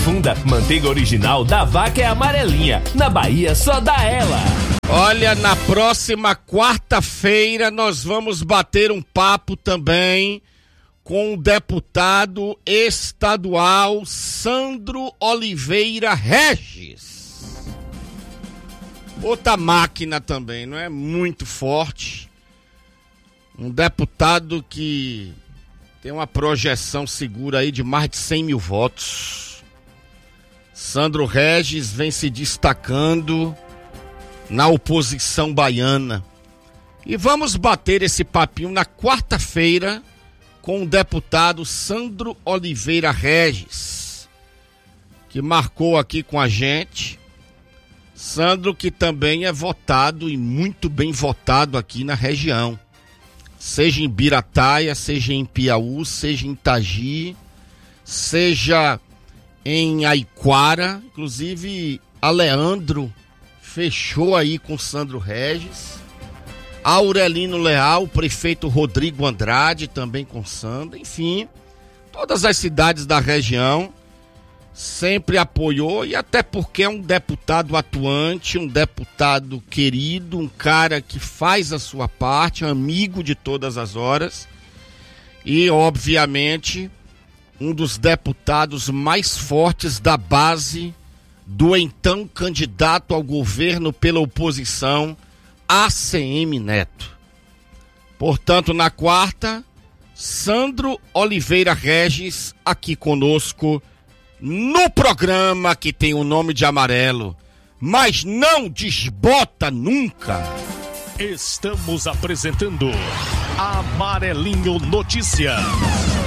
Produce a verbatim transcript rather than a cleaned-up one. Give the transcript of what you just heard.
profunda. Manteiga original da vaca é amarelinha. Na Bahia só dá ela. Olha, na próxima quarta-feira nós vamos bater um papo também com o deputado estadual Sandro Oliveira Regis. Outra máquina também, não é? Muito forte. Um deputado que tem uma projeção segura aí de mais de cem mil votos. Sandro Regis vem se destacando na oposição baiana. E vamos bater esse papinho na quarta-feira com o deputado Sandro Oliveira Regis, que marcou aqui com a gente. Sandro, que também é votado e muito bem votado aqui na região. Seja em Birataia, seja em Piauí, seja em Itagi, seja em Aiquara. Inclusive, a Leandro fechou aí com Sandro Regis. Aurelino Leal, o prefeito Rodrigo Andrade também com Sandro. Enfim, todas as cidades da região sempre apoiou, e até porque é um deputado atuante, um deputado querido, um cara que faz a sua parte, amigo de todas as horas e, obviamente, um dos deputados mais fortes da base do então candidato ao governo pela oposição, A C M Neto. Portanto, na quarta, Sandro Oliveira Regis aqui conosco no programa que tem o nome de amarelo, mas não desbota nunca. Estamos apresentando Amarelinho Notícias.